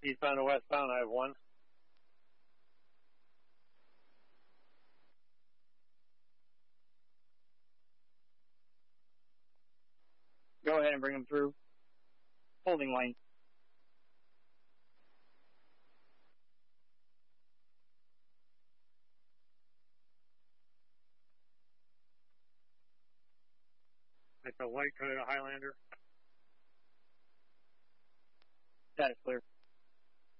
Eastbound to westbound, I have one. Go ahead and bring them through. Holding lane. It's a white Toyota Highlander. That is clear.